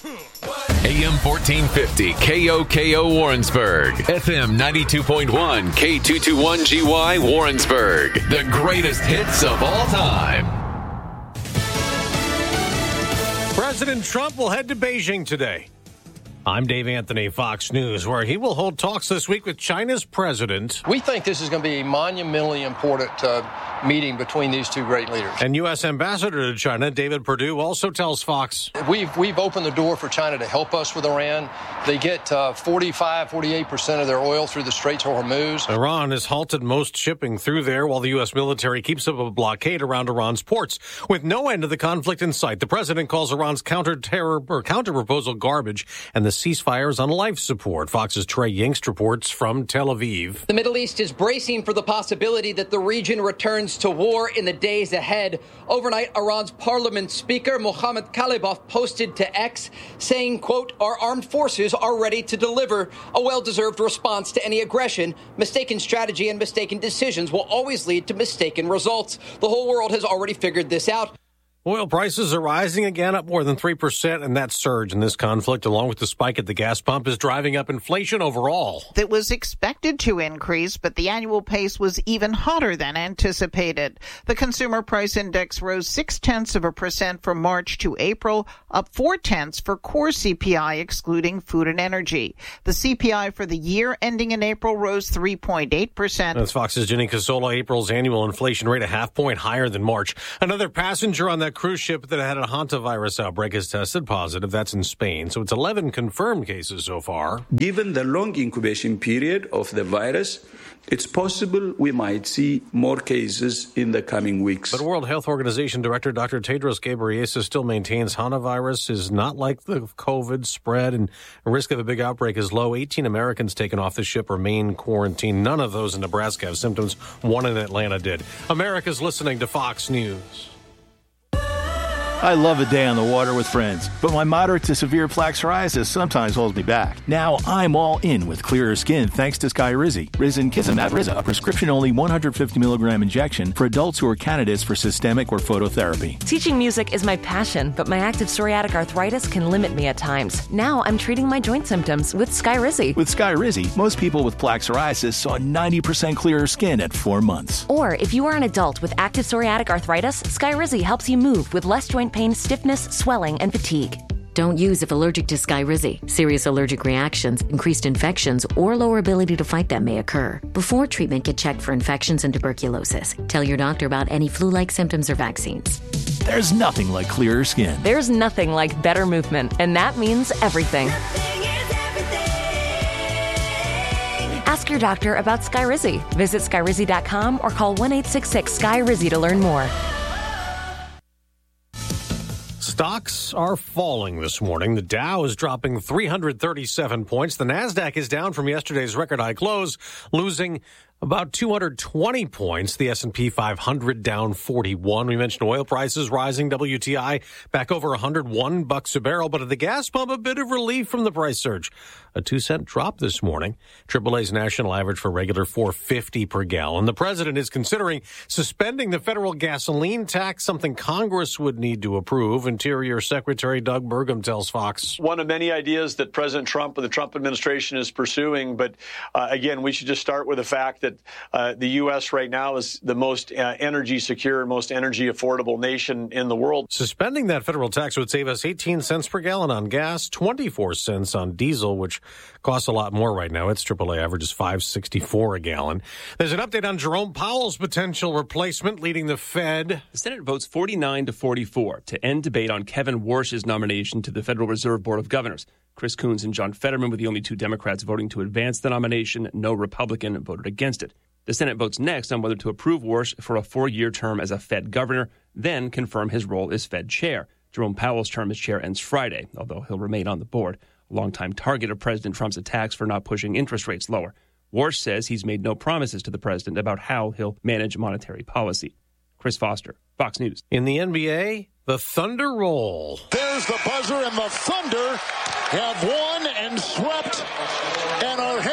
AM 1450 KOKO Warrensburg, FM 92.1 K221GY Warrensburg. The greatest hits of all time. President Trump will head to Beijing today. I'm Dave Anthony, Fox News, where he will hold talks this week with China's president. We think this is going to be a monumentally important meeting between these two great leaders. And U.S. Ambassador to China, David Perdue, also tells Fox. We've opened the door for China to help us with Iran. They get 48% of their oil through the Straits of Hormuz. Iran has halted most shipping through there while the U.S. military keeps up a blockade around Iran's ports. With no end to the conflict in sight, the president calls Iran's counter-proposal garbage and the ceasefire is on life support. Fox's Trey Yingst reports from Tel Aviv. The Middle East is bracing for the possibility that the region returns to war in the days ahead. Overnight, Iran's parliament speaker, Mohammad Khalibaf, posted to X saying, quote, "Our armed forces are ready to deliver a well-deserved response to any aggression. Mistaken strategy and mistaken decisions will always lead to mistaken results. The whole world has already figured this out." Oil prices are rising again, up more than 3%, and that surge in this conflict, along with the spike at the gas pump, is driving up inflation overall. It was expected to increase, but the annual pace was even hotter than anticipated. The Consumer Price Index rose 0.6% from March to April, up 0.4 for core CPI, excluding food and energy. The CPI for the year ending in April rose 3.8%. That's Fox's Jenny Casola. April's annual inflation rate a 0.5 point higher than March. Another passenger on that cruise ship that had a hantavirus outbreak has tested positive. That's in Spain. So it's 11 confirmed cases so far. Given the long incubation period of the virus, it's possible we might see more cases in the coming weeks. But World Health Organization Director Dr. Tedros Ghebreyesus still maintains hantavirus is not like the COVID spread and the risk of a big outbreak is low. 18 Americans taken off the ship remain quarantined. None of those in Nebraska have symptoms. One in Atlanta did. America's listening to Fox News. I love a day on the water with friends, but my moderate to severe plaque psoriasis sometimes holds me back. Now I'm all in with clearer skin thanks to Skyrizi. Risankizumab Riza, a prescription-only 150 milligram injection for adults who are candidates for systemic or phototherapy. Teaching music is my passion, but my active psoriatic arthritis can limit me at times. Now I'm treating my joint symptoms with Skyrizi. With Skyrizi, most people with plaque psoriasis saw 90% clearer skin at 4 months. Or if you are an adult with active psoriatic arthritis, Skyrizi helps you move with less joint pain, stiffness, swelling, and fatigue. Don't use if allergic to Skyrizi. Serious allergic reactions, increased infections, or lower ability to fight them may occur. Before treatment, get checked for infections and tuberculosis. Tell your doctor about any flu-like symptoms or vaccines. There's nothing like clearer skin. There's nothing like better movement, and that means everything. Ask your doctor about Skyrizi. Visit Skyrizi.com or call 1-866-SKY-RIZZI to learn more. Stocks are falling this morning. The Dow is dropping 337 points. The Nasdaq is down from yesterday's record high close, losing about 220 points. The S&P 500 down 41. We mentioned oil prices rising. WTI back over $101 a barrel. But at the gas pump, a bit of relief from the price surge. A 2-cent drop this morning. AAA's national average for regular $4.50 per gallon. The president is considering suspending the federal gasoline tax, something Congress would need to approve. Interior Secretary Doug Burgum tells Fox. One of many ideas that President Trump and the Trump administration is pursuing. But again, we should just start with the fact that the U.S. right now is the most energy secure, most energy affordable nation in the world. Suspending that federal tax would save us 18 cents per gallon on gas, 24 cents on diesel, which costs a lot more right now. Its AAA average is $5.64 a gallon. There's an update on Jerome Powell's potential replacement leading the Fed. The Senate votes 49-44 to end debate on Kevin Warsh's nomination to the Federal Reserve Board of Governors. Chris Coons and John Fetterman were the only two Democrats voting to advance the nomination. No Republican voted against it. The Senate votes next on whether to approve Warsh for a 4-year term as a Fed governor, then confirm his role as Fed chair. Jerome Powell's term as chair ends Friday, although he'll remain on the board, a longtime target of President Trump's attacks for not pushing interest rates lower. Warsh says he's made no promises to the president about how he'll manage monetary policy. Chris Foster, Fox News. In the NBA, the Thunder roll. There's the buzzer, and the Thunder have won and swept and are headed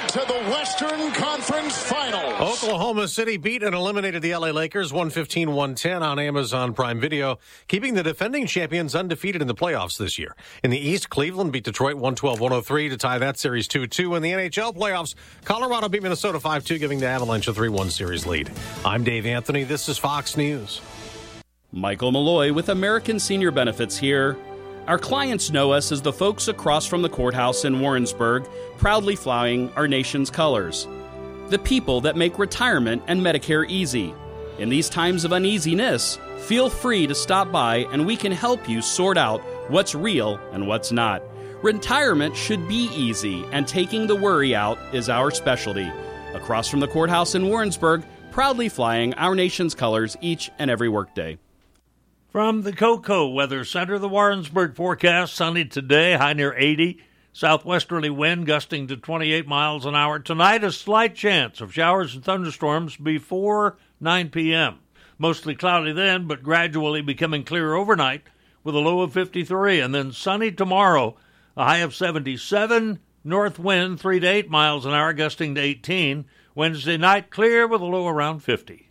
to the Western Conference Finals. Oklahoma City beat and eliminated the LA Lakers 115-110 on Amazon Prime Video, keeping the defending champions undefeated in the playoffs this year. In the East, Cleveland beat Detroit 112-103 to tie that series 2-2. In the NHL playoffs, Colorado beat Minnesota 5-2, giving the Avalanche a 3-1 series lead. I'm Dave Anthony. This is Fox News. Michael Malloy with American Senior Benefits here. Our clients know us as the folks across from the courthouse in Warrensburg, proudly flying our nation's colors. The people that make retirement and Medicare easy. In these times of uneasiness, feel free to stop by and we can help you sort out what's real and what's not. Retirement should be easy, and taking the worry out is our specialty. Across from the courthouse in Warrensburg, proudly flying our nation's colors each and every workday. From the Cocoa Weather Center, the Warrensburg forecast: sunny today, high near 80. Southwesterly wind gusting to 28 miles an hour. Tonight, a slight chance of showers and thunderstorms before 9 p.m. Mostly cloudy then, but gradually becoming clear overnight with a low of 53. And then sunny tomorrow, a high of 77. North wind 3 to 8 miles an hour, gusting to 18. Wednesday night, clear with a low around 50.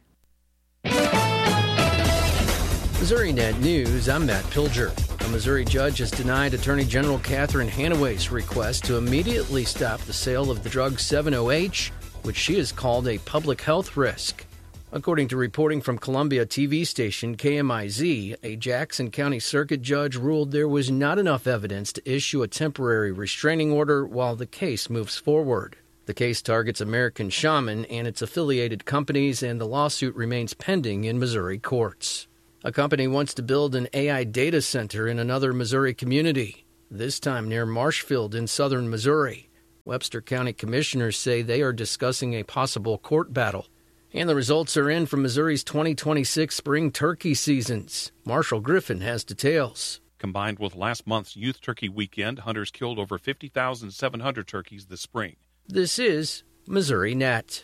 Missouri Net News, I'm Matt Pilger. A Missouri judge has denied Attorney General Catherine Hanaway's request to immediately stop the sale of the drug 7-OH, which she has called a public health risk. According to reporting from Columbia TV station KMIZ, a Jackson County Circuit judge ruled there was not enough evidence to issue a temporary restraining order while the case moves forward. The case targets American Shaman and its affiliated companies, and the lawsuit remains pending in Missouri courts. A company wants to build an AI data center in another Missouri community, this time near Marshfield in southern Missouri. Webster County commissioners say they are discussing a possible court battle. And the results are in from Missouri's 2026 spring turkey seasons. Marshall Griffin has details. Combined with last month's Youth Turkey Weekend, hunters killed over 50,700 turkeys this spring. This is Missouri Net.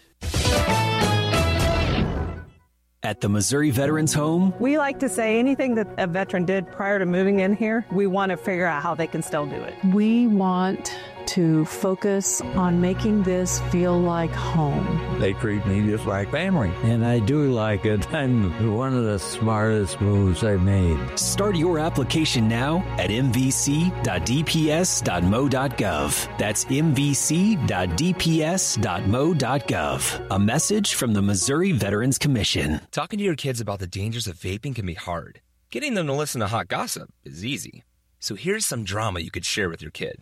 At the Missouri Veterans Home, we like to say anything that a veteran did prior to moving in here, we want to figure out how they can still do it. We want to focus on making this feel like home. They treat me just like family, and I do like it. I'm one of the smartest moves I've made. Start your application now at mvc.dps.mo.gov. That's mvc.dps.mo.gov. A message from the Missouri Veterans Commission. Talking to your kids about the dangers of vaping can be hard. Getting them to listen to hot gossip is easy. So here's some drama you could share with your kid.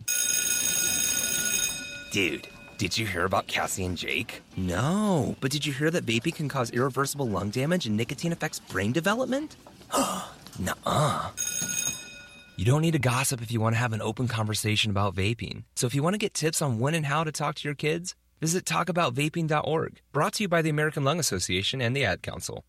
Dude, did you hear about Cassie and Jake? No, but did you hear that vaping can cause irreversible lung damage and nicotine affects brain development? Nuh-uh. You don't need to gossip if you want to have an open conversation about vaping. So if you want to get tips on when and how to talk to your kids, visit talkaboutvaping.org. Brought to you by the American Lung Association and the Ad Council.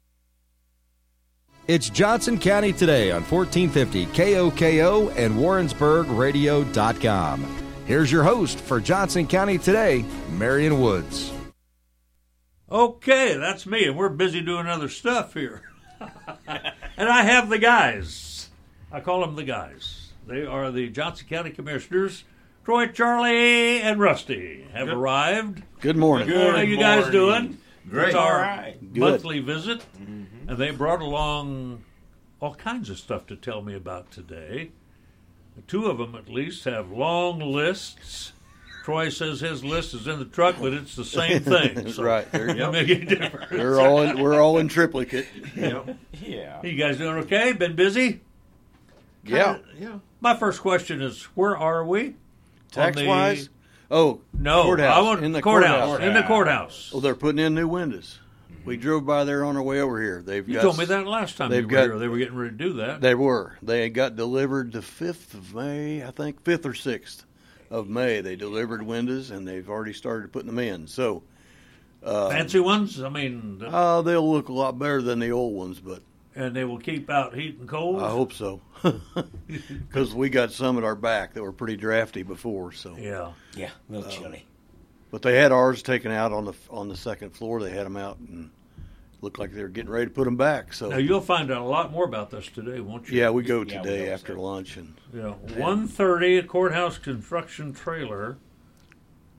It's Johnson County Today on 1450 KOKO and WarrensburgRadio.com. Here's your host for Johnson County Today, Marion Woods. Okay, that's me, and we're busy doing other stuff here. And I have the guys. I call them the guys. They are the Johnson County Commissioners. Troy, Charlie, and Rusty have arrived. Good morning. Good. How you guys doing? Great. It's our Right. monthly visit, and they brought along all kinds of stuff to tell me about today. Two of them, at least, have long lists. Troy says his list is in the truck, but it's the same thing. So right. There you go. Make a difference. We're all in triplicate. Yep. Yeah. You guys doing okay? Been busy? Yeah. My first question is, where are we? Tax-wise? Oh, no. Courthouse. In the courthouse. In the courthouse. Well, they're putting in new windows. We drove by there on our way over here. You told me that last time you were here. They were getting ready to do that. They were. They got delivered the 5th of May, I think, 5th or 6th of May. They delivered windows, and they've already started putting them in. So, fancy ones? I mean... they'll look a lot better than the old ones, but... And they will keep out heat and cold? I hope so. Because we got some at our back that were pretty drafty before. So Yeah, a little chilly. But they had ours taken out on the second floor. They had them out and looked like they were getting ready to put them back. So now you'll find out a lot more about this today, won't you? Yeah, we go today after lunch. And 1:30 courthouse construction trailer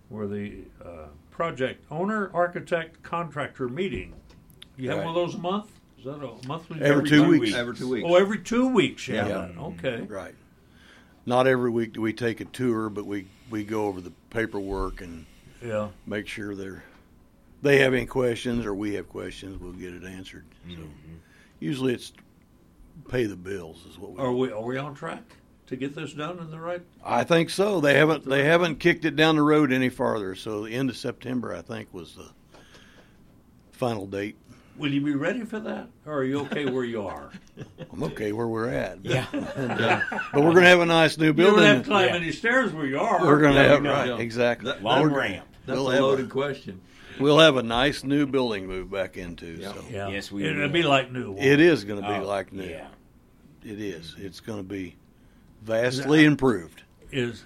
where the project owner, architect, contractor meeting. You have Right. one of those a month? Is that a monthly? Every 2 weeks. Every 2 weeks. Oh, every 2 weeks. Yeah. Yeah. Okay. Right. Not every week do we take a tour, but we go over the paperwork and make sure they have any questions or we have questions. We'll get it answered. So usually it's pay the bills is what we. Are we on track to get this done in the right? I think so. They haven't kicked it down the road any farther. So the end of September, I think, was the final date. Will you be ready for that, or are you okay where you are? I'm okay where we're at. Yeah. But we're going to have a nice new building. You don't have to climb any stairs where you are. We're going to have exactly. Long ramp. That's a loaded question. We'll have a nice new building to move back into. Yeah. So. Yeah. Yes, we It'll will. be like new. It is going to be like new. Yeah. It is. It's going to be vastly improved. Is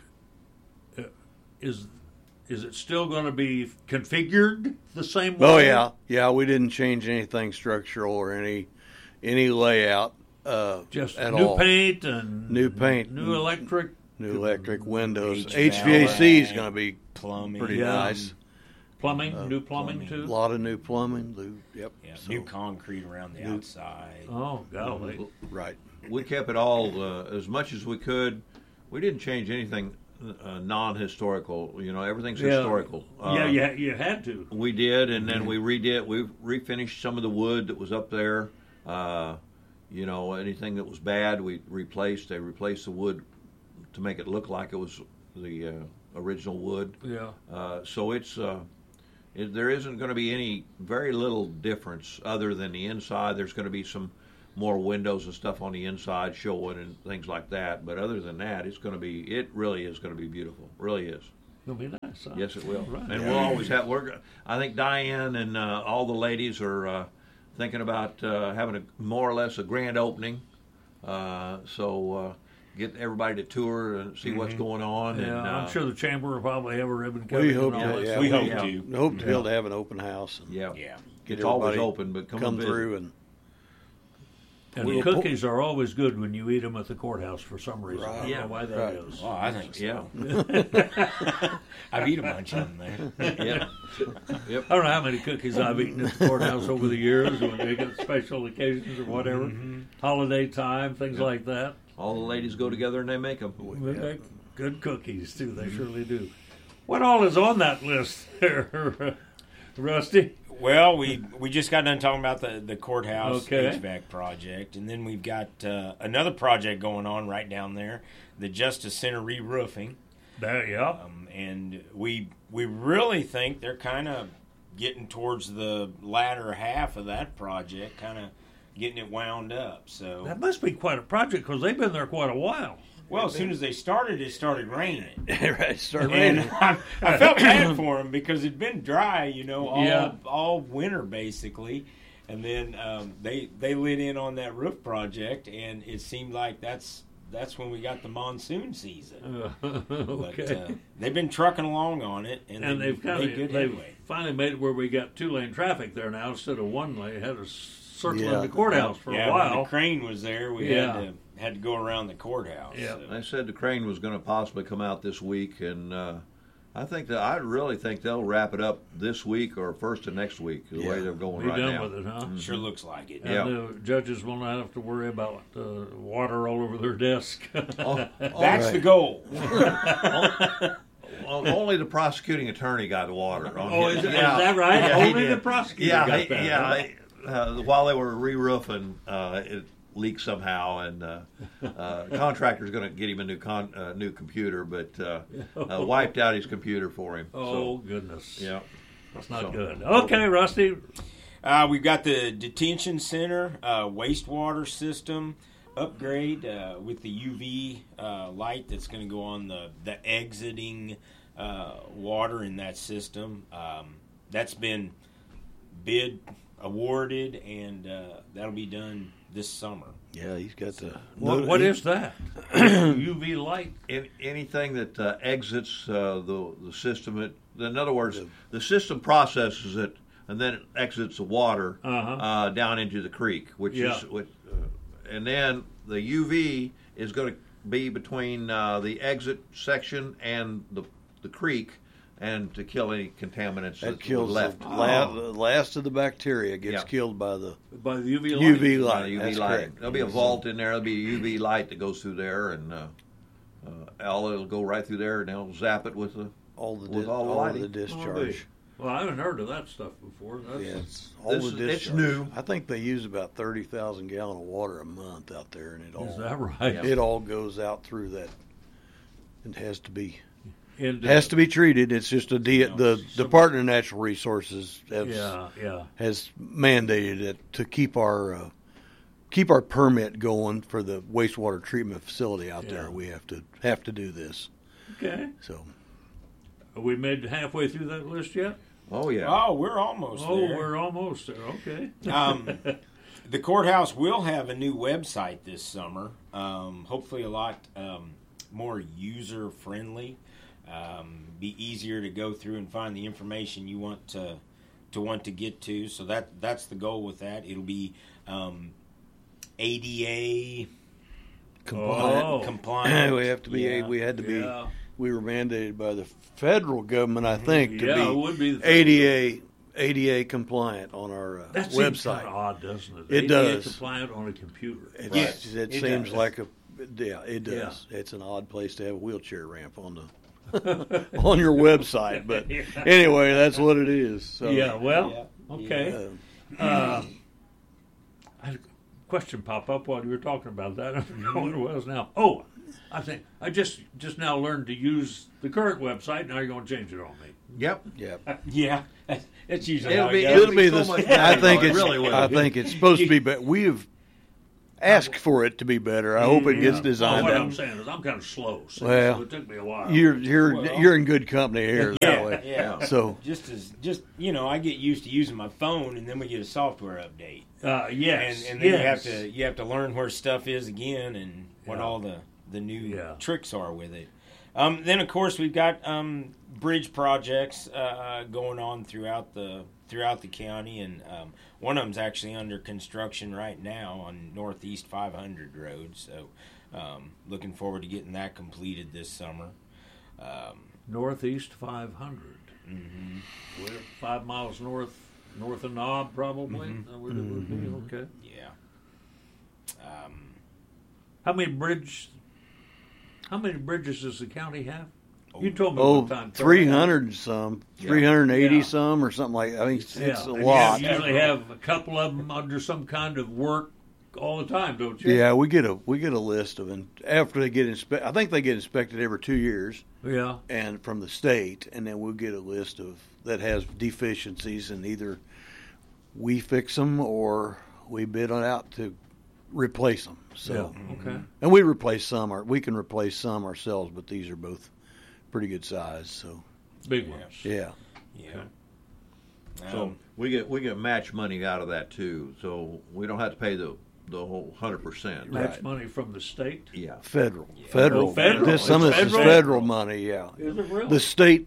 it still going to be configured the same way? Oh yeah. We didn't change anything structural or any layout. Just at new all. paint and new paint, new electric, windows. HVAC HVAC is going to be plumbing, pretty nice. Plumbing, new plumbing too. A lot of new plumbing. Yep. Yeah, new concrete around the outside. Oh, golly. Right. We kept it all as much as we could. We didn't change anything non-historical. Everything's historical. You had to. We did, and then we redid. We refinished some of the wood that was up there. Anything that was bad, we replaced. They replaced the wood to make it look like it was the original wood. Yeah. So it's there isn't going to be very little difference other than the inside. There's going to be some more windows and stuff on the inside showing and things like that. But other than that, it really is going to be beautiful. Really is. It'll be nice. Huh? Yes, it will. Right. And we'll always have. I think Diane and all the ladies are thinking about having more or less a grand opening. So get everybody to tour and see what's going on. Yeah, and, I'm sure the chamber will probably have a ribbon cutting. We hope to. we hope to. We hope to be able to have an open house. And get it's always open, but come through and. And the cookies are always good when you eat them at the courthouse for some reason. Right. I don't know why that is. Well, I think so. Yeah. I've eaten a bunch of them there. Yep. I don't know how many cookies I've eaten at the courthouse over the years when they get special occasions or whatever, holiday time, things like that. All the ladies go together and they make them. They make good cookies, too. They surely do. What all is on that list there, Rusty? Well, we just got done talking about the courthouse Okay. HVAC project, and then we've got another project going on right down there, the Justice Center re-roofing. Yeah. And we really think they're kind of getting towards the latter half of that project, kind of getting it wound up. So That must be quite a project because they've been there quite a while. well, as soon as they started, it started raining. Right, it started And raining. I felt bad for them because it'd been dry, Yeah. all winter basically, and then they lit in on that roof project, and it seemed like that's when we got the monsoon season. Okay. But they've been trucking along on it, and they've made good headway. finally made it where we got 2-lane traffic there now instead of 1 lane. Had to circle Yeah. in the courthouse for a When while. the crane was there, we had to go around the courthouse. Yeah. So. They said the crane was going to possibly come out this week, and I really think they'll wrap it up this week or first of next week. The way they're going Be right done now. with it, huh? Mhm. Sure looks like it. And the judges will not have to worry about water all over their desk. That's the goal. Well, only the prosecuting attorney got water on Oh, his. is that right? Yeah, he Only did. the prosecutor Yeah, got that. Yeah. While they were re-roofing, it leaked somehow, and contractor's going to get him a new computer, but wiped out his computer for him. Oh, goodness. Yeah. That's not good. Okay, Rusty. We've got the detention center wastewater system upgrade with the UV light that's going to go on the exiting water in that system. That's been bid awarded, and that'll be done this summer. Yeah, he's got the. What is that? UV light? Anything that exits the system. In other words, the system processes it and then it exits the water down into the creek, which is and then the UV is going to be between the exit section and the creek, and to kill any contaminants that that kills left. the last of the bacteria gets killed by the UV light. UV light. By the UV light. Correct. There'll be a vault in there. There'll be a UV light that goes through there, and it'll go right through there, and they'll zap it with all the lighting. discharge. Well, I haven't heard of that stuff before. It's all the discharge. It's new. I think they use about 30,000 gallons of water a month out there, and Is that right? It all goes out through that. It has to be treated. It's just the Department of Natural Resources has mandated it to keep our permit going for the wastewater treatment facility out there. We have to do this. Okay. So, are we made halfway through that list yet? Oh yeah. Oh, we're almost there. Oh, we're almost there. Okay. The courthouse will have a new website this summer. Hopefully, a lot more user friendly. Be easier to go through and find the information you want to get to. So that's the goal with that. It'll be ADA compliant. we have to be. We had to be. We were mandated by the federal government, I think, to it would be the ADA compliant on our that website. Seems kind of odd, doesn't it? It ADA does. Compliant on a computer. It seems like it does. Yeah. It's an odd place to have a wheelchair ramp on the on your website, but anyway, that's what it is. So, okay. I had a question pop up while you were talking about that. I don't know what it was now. Oh, I think I just now learned to use the current website. Now you're going to change it on me. Yep. Yeah. It's usually it'll be this. I think it's supposed to be, but we've asked for it to be better. I hope it gets designed. What I'm saying is, I'm kind of slow, so it took me a while. You're in good company here that way. Yeah. So I get used to using my phone, and then we get a software update. Yes. And then you have to learn where stuff is again, and what all the new tricks are with it. Then of course we've got bridge projects going on throughout the county, and one of them's actually under construction right now on Northeast 500 Road. So looking forward to getting that completed this summer. Northeast 500. Mm-hmm. We're 5 miles north of Knob, probably. Mm-hmm. Where it would be. Okay. Yeah. How many bridges does the county have? You told me one time. 300 and some, 380 some, or something like that. I think it's a lot. You usually have a couple of them under some kind of work all the time, don't you? Yeah, we get a list of them after they get inspected. I think they get inspected every 2 years. Yeah. And from the state, and then we'll get a list of that has deficiencies, and either we fix them or we bid on out to replace them. So, okay. And we replace some. We can replace some ourselves, but these are both pretty good size. So big ones. Yeah. Yeah. So we get match money out of that too. So we don't have to pay the whole 100%. Match money from the state. Yeah. Federal. Oh, Federal. Some of this is federal money. Yeah. Is it really? The state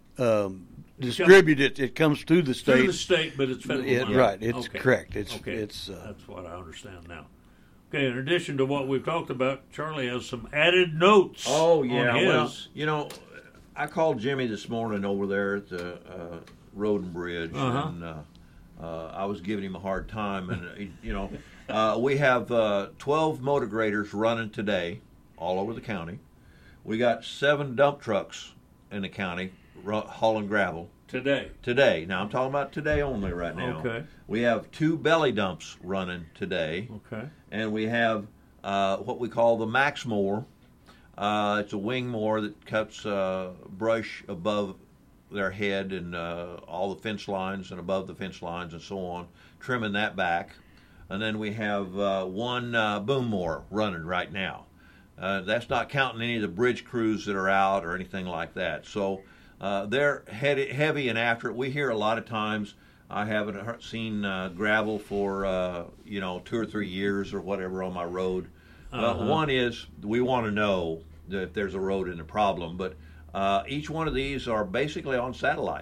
distribute it. It comes through the state. Through the state, but it's federal money. Right. It's correct. It's that's what I understand now. Okay, in addition to what we've talked about, Charlie has some added notes. Oh, yeah. On his. Well, I called Jimmy this morning over there at the Road and Bridge, and I was giving him a hard time. And, we have 12 motor graders running today all over the county. We got 7 dump trucks in the county hauling gravel. Today. Now, I'm talking about today only right now. Okay. We have 2 belly dumps running today. Okay. And we have what we call the Max Mower. It's a wing mower that cuts brush above their head and all the fence lines and above the fence lines and so on, trimming that back. And then we have one boom mower running right now. That's not counting any of the bridge crews that are out or anything like that. So they're heavy and after it. We hear a lot of times, I haven't seen gravel for 2 or 3 years or whatever on my road. Well, one is we want to know if there's a road in the problem, but each one of these are basically on satellite.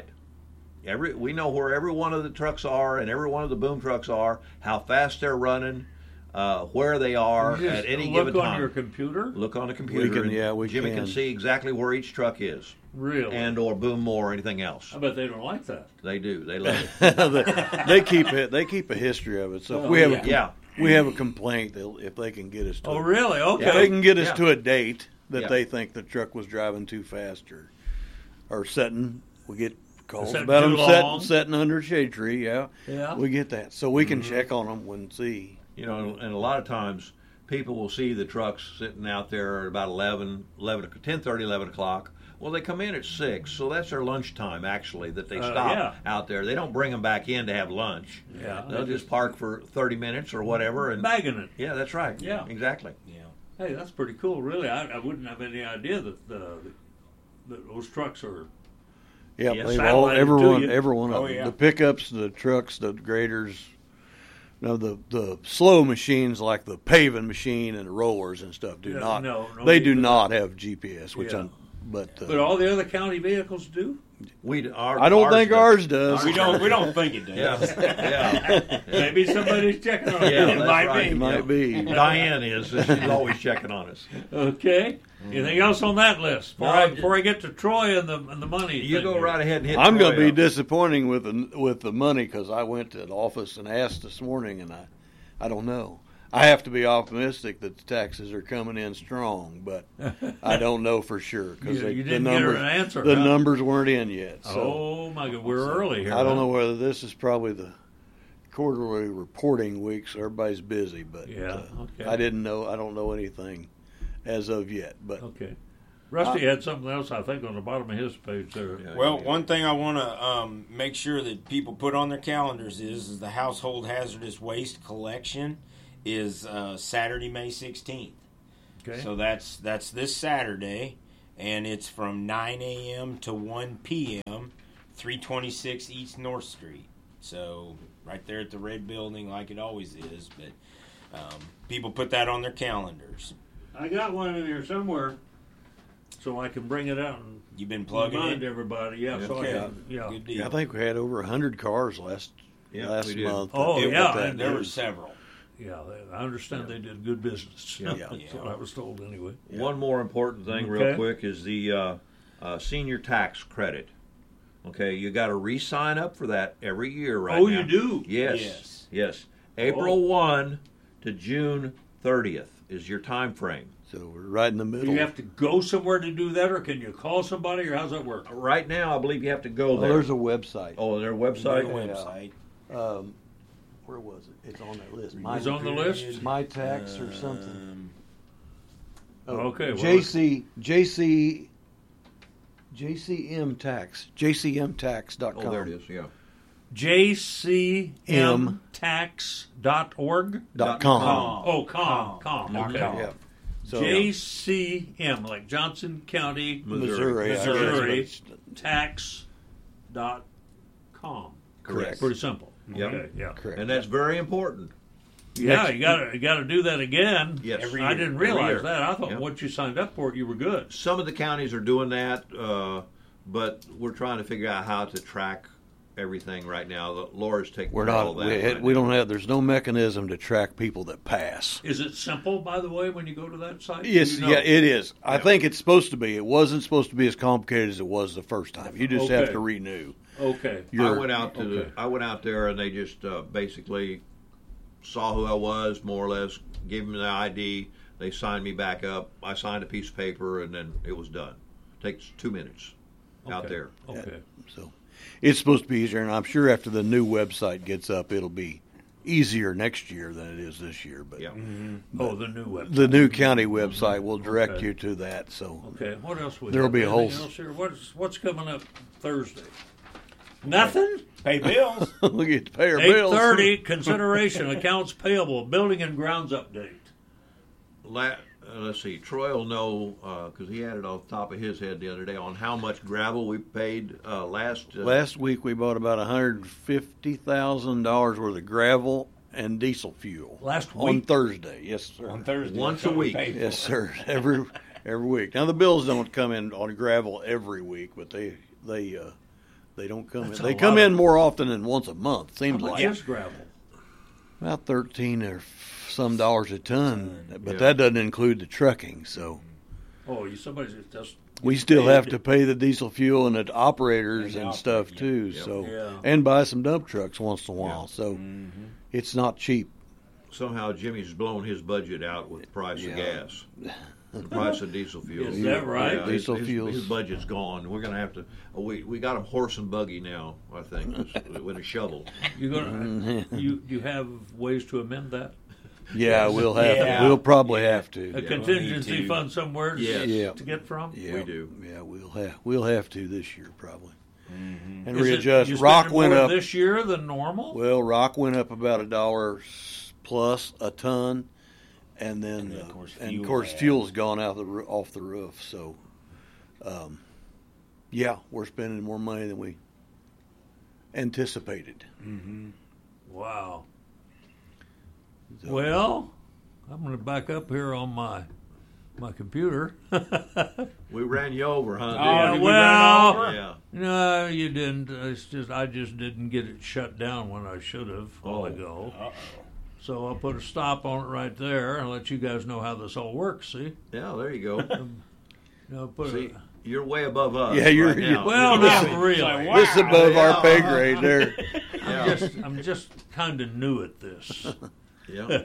We know where every one of the trucks are and every one of the boom trucks are, how fast they're running, where they are You just at any look given on time. your computer? Look on the computer. Jimmy can see exactly where each truck is. Really? And or boom more or anything else. I bet they don't like that. They do. They love it. They keep it. They keep a history of it. So if we have we have a complaint, if they can get us to really? Okay. If they can get us to a date that they think the truck was driving too fast or setting, we get calls about them setting under a shade tree. Yeah. We get that, so we can check on them and see. And a lot of times people will see the trucks sitting out there at about 10:30, 11 o'clock. Well, they come in at 6, so that's their lunchtime, actually, that they stop out there. They don't bring them back in to have lunch. Yeah. They'll just park for 30 minutes or whatever. And bagging it. Yeah, that's right. Yeah. Exactly. Yeah. Hey, that's pretty cool, really. I wouldn't have any idea that those trucks are... Yeah, every one of them. Yeah. The pickups, the trucks, the graders... the slow machines like the paving machine and the rollers and stuff do not have GPS, which but all the other county vehicles do. I don't think ours does. We don't think it does. Yeah. Maybe somebody's checking on it. It might be. Diane is. She's always checking on us. Okay. Anything else on that list before I get to Troy and the money? You go right ahead and hit. I'm going to be disappointing with the money because I went to the office and asked this morning, and I don't know. I have to be optimistic that the taxes are coming in strong, but I don't know for sure because you didn't get her an answer. The numbers weren't in yet. So, oh my God, we're early here. I don't know whether this is probably the quarterly reporting week, so everybody's busy. But I didn't know. I don't know anything as of yet. But okay. Rusty had something else, I think, on the bottom of his page there. Well, one thing I want to make sure that people put on their calendars is the household hazardous waste collection is Saturday, May 16th. Okay. So that's this Saturday, and it's from 9 a.m. to 1 p.m., 326 East North Street. So right there at the red building like it always is. But people put that on their calendars. I got one in here somewhere, so I can bring it out and you've been plugging remind everybody. Yeah, okay. So Good deal. I think we had over 100 cars last month. Oh, and there were several. Yeah, I understand they did good business. Yeah. That's what I was told anyway. One more important thing real quick is the senior tax credit. Okay, you got to re-sign up for that every year right now. Oh, you do? Yes. April 1 to June 30th is your time frame. So we're right in the middle. Do you have to go somewhere to do that, or can you call somebody, or how's that work? Right now, I believe you have to go there. There's a website. Oh, there's a website? Where was it? It's on that list. It's on the list? My Tax or something. Okay. JCM Tax. JCMTax.com. Oh, there it is, yeah. JCMTax.org? .com. Oh, com. Okay. Yeah. So, JCM, like Johnson County, Missouri. Tax.com. Correct. Pretty simple. Yep. Okay, yeah. Correct. And that's very important. Yeah, you got to do that again. Yes. I didn't realize that. I thought once you signed up for it, you were good. Some of the counties are doing that, but we're trying to figure out how to track everything right now. Laura's taking all of that. We don't have. There's no mechanism to track people that pass. Is it simple, by the way, when you go to that site? Yes, yeah, it is. Yeah. I think it's supposed to be. It wasn't supposed to be as complicated as it was the first time. You just have to renew. Okay. I went out there and they just basically saw who I was, more or less, gave them the ID. They signed me back up. I signed a piece of paper, and then it was done. Takes 2 minutes out there. Okay. So it's supposed to be easier, and I'm sure after the new website gets up, it'll be easier next year than it is this year. But yeah. But the new website. The new county website will direct you to that. So okay. What else? There'll be a whole. What's coming up Thursday? Nothing? Pay bills. We get to pay our bills. 8:30, consideration, accounts payable, building and grounds update. Let's see, Troy will know, because he had it off the top of his head the other day, on how much gravel we paid last... Last week we bought about $150,000 worth of gravel and diesel fuel. Last week? On Thursday, yes, sir. On Thursday. Once a week. Yes, sir. Every week. Now, the bills don't come in on gravel every week, but they don't come in. They come in more often than once a month. Seems how much like. is gravel? About $13 or some dollars a ton, but that doesn't include the trucking. So, somebody's just we still have to pay the diesel fuel and the operators and stuff too. So, and buy some dump trucks once in a while. So, it's not cheap. Somehow Jimmy's blown his budget out with the price of gas. The price of diesel fuel. Is that right? Diesel fuel. His budget's gone. We're going to have to. We got him horse and buggy now. I think with a shovel. You're gonna. You have ways to amend that. Yeah, we'll have. To. We'll probably have to. A contingency fund somewhere. To get from. Yeah, we do. Yeah, we'll have to this year probably. Mm-hmm. And readjust. Rock went up this year than normal. Well, rock went up about $1 plus a ton. And then, of course, fuel's gone out off the roof. So, we're spending more money than we anticipated. Mm-hmm. Wow. So, well, I'm going to back up here on my computer. We ran you over, huh? No, you didn't. I just didn't get it shut down when I should have a while ago. Uh-oh. So I'll put a stop on it right there and let you guys know how this all works, see? Yeah, there you go. See, you're way above us. Yeah, you're well, not really. Like, this is above our pay grade there. I'm just kind of new at this. Yeah.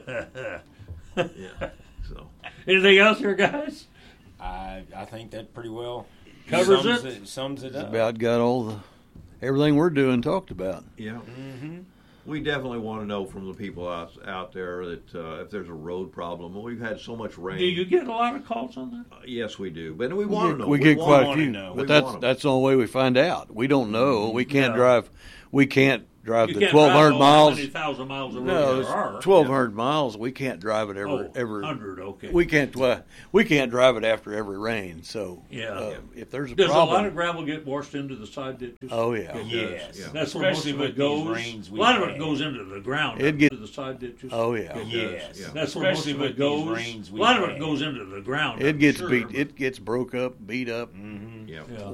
So, anything else here, guys? I think that pretty well covers sums it up. About got everything we're doing talked about. Yeah. Mm-hmm. We definitely want to know from the people out there that if there's a road problem. We've had so much rain. Do you get a lot of calls on that? Yes, we do. But we want to know. We get quite a few. But that's the only way we find out. We don't know. We can't drive. We can't drive the 1,200 miles. 1,000 miles of road no, there are. 1,200 miles. We can't drive it every. 100. Okay. We can't drive it after every rain. So if there's a problem, does a lot of gravel get washed into the side ditches? Oh yeah. Yes. Yeah. That's where most of it goes. A lot of it goes into the ground. It gets into the side ditches. Oh yeah. Yes. Yeah. That's where most of it goes. A lot of it goes into the ground. It gets beat. It gets broke up, beat up. Mm-hmm. Yeah.